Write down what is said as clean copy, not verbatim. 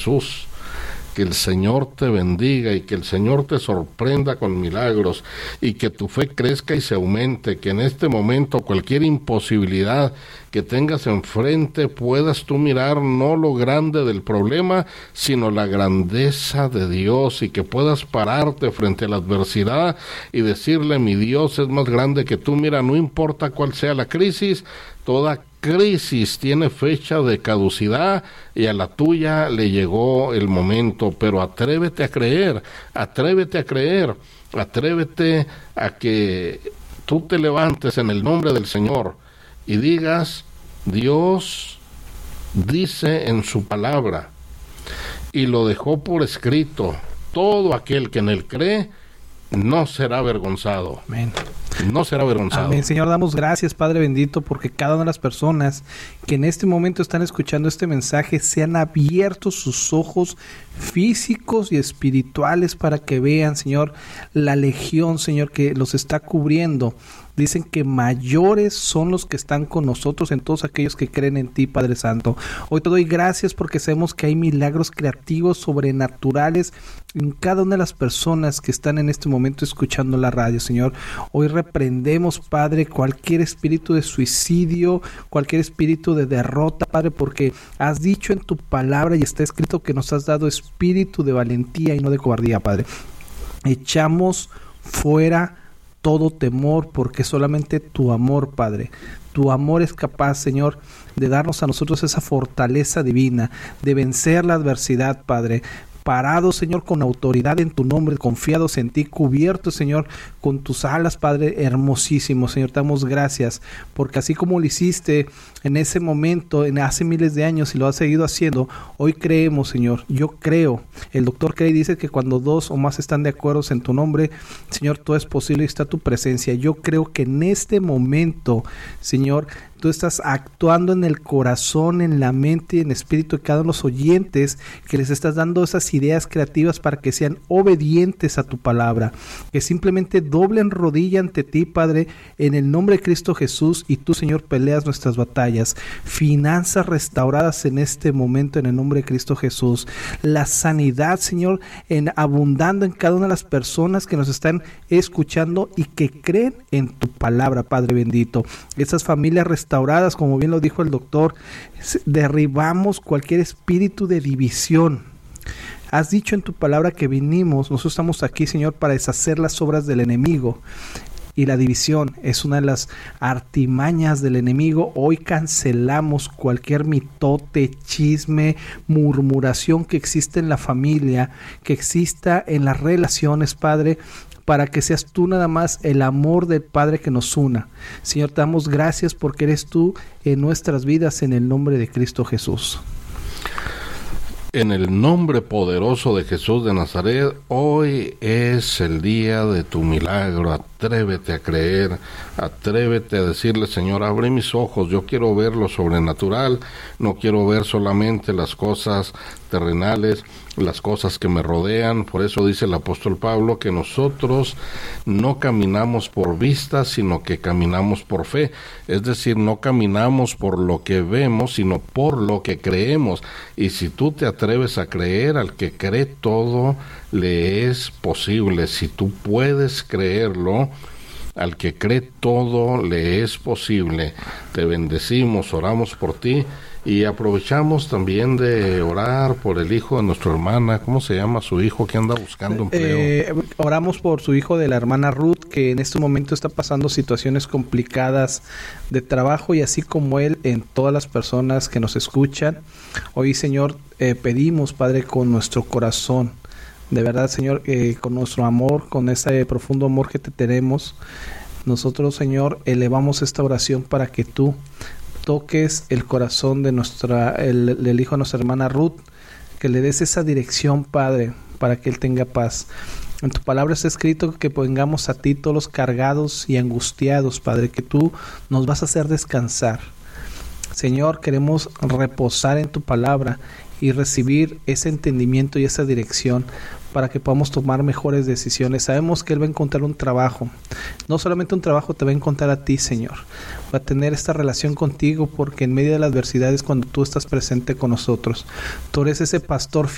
Jesús. Que el Señor te bendiga y que el Señor te sorprenda con milagros y que tu fe crezca y se aumente, que en este momento cualquier imposibilidad que tengas enfrente puedas tú mirar no lo grande del problema, sino la grandeza de Dios, y que puedas pararte frente a la adversidad y decirle: mi Dios es más grande que tú. Mira, no importa cuál sea la crisis, toda crisis tiene fecha de caducidad y a la tuya le llegó el momento, pero atrévete a creer, atrévete a creer, atrévete a que tú te levantes en el nombre del Señor y digas: Dios dice en su palabra y lo dejó por escrito: todo aquel que en él cree no será avergonzado. Amén. No será avergonzado. Amén. Señor, damos gracias, Padre bendito, porque cada una de las personas que en este momento están escuchando este mensaje se han abierto sus ojos físicos y espirituales para que vean, Señor, la legión, Señor, que los está cubriendo. Dicen que mayores son los que están con nosotros en todos aquellos que creen en ti, Padre Santo. Hoy te doy gracias porque sabemos que hay milagros creativos, sobrenaturales en cada una de las personas que están en este momento escuchando la radio, Señor. Hoy reprendemos, Padre, cualquier espíritu de suicidio, cualquier espíritu de derrota, Padre, porque has dicho en tu palabra y está escrito que nos has dado espíritu de valentía y no de cobardía, Padre. Echamos fuera todo temor, porque solamente tu amor, Padre, tu amor es capaz, Señor, de darnos a nosotros esa fortaleza divina, de vencer la adversidad, Padre. Parados, Señor, con autoridad en tu nombre, confiados en ti, cubiertos, Señor, con tus alas, Padre hermosísimo. Señor, te damos gracias, porque así como lo hiciste en ese momento, hace miles de años, y lo has seguido haciendo, hoy creemos, Señor. Yo creo, el doctor Cray dice que cuando dos o más están de acuerdo en tu nombre, Señor, todo es posible y está tu presencia. Yo creo que en este momento, Señor, tú estás actuando en el corazón, en la mente y en el espíritu de cada uno de los oyentes, que les estás dando esas ideas creativas para que sean obedientes a tu palabra, que simplemente doblen rodilla ante ti, Padre, en el nombre de Cristo Jesús, y tú, Señor, peleas nuestras batallas. Finanzas restauradas en este momento en el nombre de Cristo Jesús. La sanidad, Señor, abundando en cada una de las personas que nos están escuchando y que creen en tu palabra, Padre bendito. Esas familias restauradas, como bien lo dijo el doctor, derribamos cualquier espíritu de división. Has dicho en tu palabra que nosotros estamos aquí, Señor, para deshacer las obras del enemigo. Y la división es una de las artimañas del enemigo. Hoy cancelamos cualquier mitote, chisme, murmuración que existe en la familia, que exista en las relaciones, Padre, para que seas tú nada más el amor del Padre que nos una. Señor, te damos gracias porque eres tú en nuestras vidas, en el nombre de Cristo Jesús. En el nombre poderoso de Jesús de Nazaret, hoy es el día de tu milagro. Atrévete a creer, atrévete a decirle: Señor, abre mis ojos, yo quiero ver lo sobrenatural, no quiero ver solamente las cosas terrenales, las cosas que me rodean. Por eso dice el apóstol Pablo que nosotros no caminamos por vista, sino que caminamos por fe. Es decir, no caminamos por lo que vemos, sino por lo que creemos. Y si tú te atreves a creer, al que cree todo le es posible. Si tú puedes creerlo, al que cree todo le es posible. Te bendecimos, oramos por ti. Y aprovechamos también de orar por el hijo de nuestra hermana. ¿Cómo se llama su hijo que anda buscando empleo? Oramos por su hijo de la hermana Ruth, que en este momento está pasando situaciones complicadas de trabajo, y así como él, en todas las personas que nos escuchan. Hoy, Señor, pedimos, Padre, con nuestro corazón, de verdad, Señor, con nuestro amor, con ese profundo amor que te tenemos, nosotros, Señor, elevamos esta oración para que tú toques el corazón de el hijo de nuestra hermana Ruth, que le des esa dirección, Padre, para que él tenga paz. En tu palabra está escrito que vengamos a ti todos los cargados y angustiados, Padre, que tú nos vas a hacer descansar. Señor, queremos reposar en tu palabra y recibir ese entendimiento y esa dirección para que podamos tomar mejores decisiones. Sabemos que Él va a encontrar un trabajo. No solamente un trabajo, te va a encontrar a ti, Señor. Va a tener esta relación contigo, porque en medio de la adversidad es cuando tú estás presente con nosotros. Tú eres ese pastor